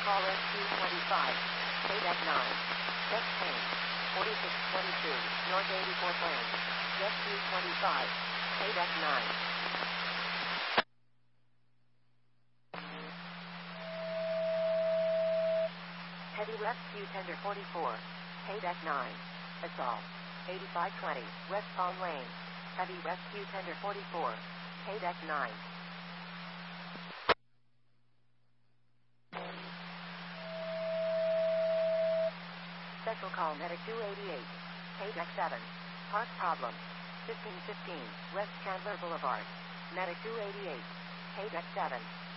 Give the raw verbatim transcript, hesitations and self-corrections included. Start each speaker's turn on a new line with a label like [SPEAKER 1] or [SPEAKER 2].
[SPEAKER 1] call S Q twenty-five. Payback nine. Chest pain. forty-six twenty-two. North eighty-four plane. S Q twenty-five. Payback nine. Heavy Rescue Tender forty-four. Payback nine. Assault. eighty-five twenty. West Palm Lane. Heavy Rescue Tender forty-four. Payback nine. Special Call Medic two eighty-eight. Payback seven. Park problem. fifteen fifteen. West Chandler Boulevard. Medic two eighty-eight. Payback seven.